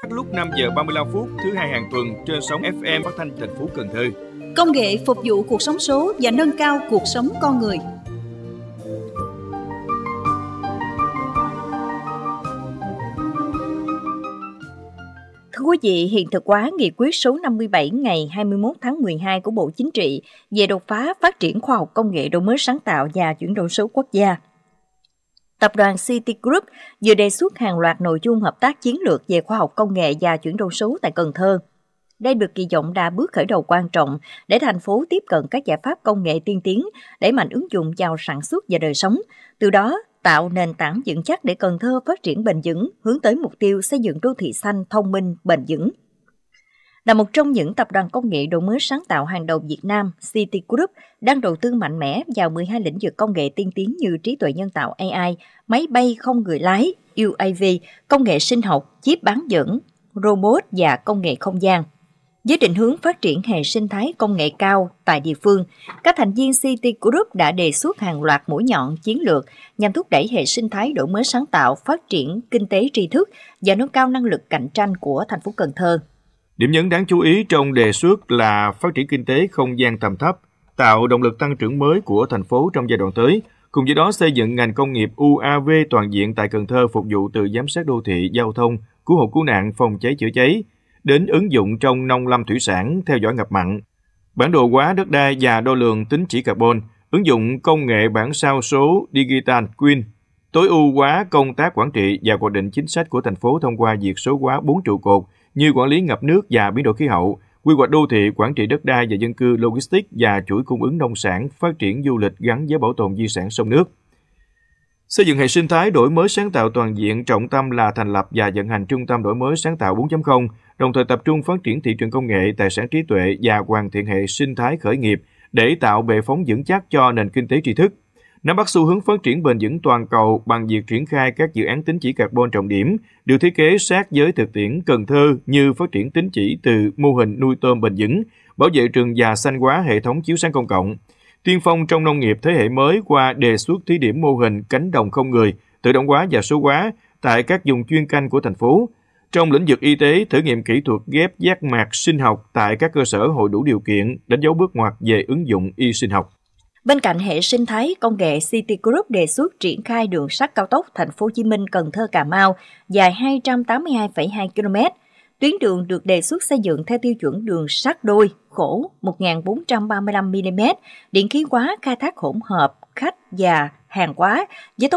lúc 5 giờ 35 phút thứ hai hàng tuần trên sóng FM phát thanh thành phố Cần Thơ. Công nghệ phục vụ cuộc sống số và nâng cao cuộc sống con người. Thưa quý vị, hiện thực hóa nghị quyết số 57 ngày 21 tháng 12 của Bộ Chính trị về đột phá phát triển khoa học công nghệ, đổi mới sáng tạo và chuyển đổi số quốc gia. Tập đoàn Citigroup vừa đề xuất hàng loạt nội dung hợp tác chiến lược về khoa học công nghệ và chuyển đổi số tại Cần Thơ. Đây được kỳ vọng là bước khởi đầu quan trọng để thành phố tiếp cận các giải pháp công nghệ tiên tiến, đẩy mạnh ứng dụng vào sản xuất và đời sống, từ đó tạo nền tảng vững chắc để Cần Thơ phát triển bền vững, hướng tới mục tiêu xây dựng đô thị xanh, thông minh, bền vững. Là một trong những tập đoàn công nghệ đổi mới sáng tạo hàng đầu Việt Nam, Citigroup đang đầu tư mạnh mẽ vào 12 lĩnh vực công nghệ tiên tiến như trí tuệ nhân tạo AI, máy bay không người lái, UAV, công nghệ sinh học, chip bán dẫn, robot và công nghệ không gian. Với định hướng phát triển hệ sinh thái công nghệ cao tại địa phương, các thành viên Citigroup đã đề xuất hàng loạt mũi nhọn chiến lược nhằm thúc đẩy hệ sinh thái đổi mới sáng tạo, phát triển kinh tế tri thức và nâng cao năng lực cạnh tranh của thành phố Cần Thơ. Điểm nhấn đáng chú ý trong đề xuất là phát triển kinh tế không gian tầm thấp, tạo động lực tăng trưởng mới của thành phố trong giai đoạn tới, cùng với đó xây dựng ngành công nghiệp UAV toàn diện tại Cần Thơ phục vụ từ giám sát đô thị, giao thông, cứu hộ cứu nạn, phòng cháy chữa cháy, đến ứng dụng trong nông lâm thủy sản, theo dõi ngập mặn, bản đồ hóa đất đai và đo lường tín chỉ carbon, ứng dụng công nghệ bản sao số Digital Twin, tối ưu hóa công tác quản trị và hoạch định chính sách của thành phố thông qua việc số hóa 4 trụ cột như quản lý ngập nước và biến đổi khí hậu, quy hoạch đô thị, quản trị đất đai và dân cư, logistics và chuỗi cung ứng nông sản, phát triển du lịch gắn với bảo tồn di sản sông nước. Xây dựng hệ sinh thái đổi mới sáng tạo toàn diện, trọng tâm là thành lập và vận hành trung tâm đổi mới sáng tạo 4.0, đồng thời tập trung phát triển thị trường công nghệ, tài sản trí tuệ và hoàn thiện hệ sinh thái khởi nghiệp để tạo bệ phóng vững chắc cho nền kinh tế tri thức. Nắm bắt xu hướng phát triển bền vững toàn cầu bằng việc triển khai các dự án tín chỉ carbon trọng điểm, được thiết kế sát với thực tiễn Cần Thơ như phát triển tín chỉ từ mô hình nuôi tôm bền vững, bảo vệ rừng và xanh hóa hệ thống chiếu sáng công cộng. Tiên phong trong nông nghiệp thế hệ mới qua đề xuất thí điểm mô hình cánh đồng không người, tự động hóa và số hóa tại các vùng chuyên canh của thành phố. Trong lĩnh vực y tế, thử nghiệm kỹ thuật ghép giác mạc sinh học tại các cơ sở hội đủ điều kiện, đánh dấu bước ngoặt về ứng dụng y sinh học. Bên cạnh hệ sinh thái công nghệ, Citigroup đề xuất triển khai đường sắt cao tốc Thành phố Hồ Chí Minh - Cần Thơ - Cà Mau dài 282,2 km. Tuyến đường được đề xuất xây dựng theo tiêu chuẩn đường sắt đôi khổ 1.435 mm, điện khí hóa khai thác hỗn hợp khách và hàng hóa với tốc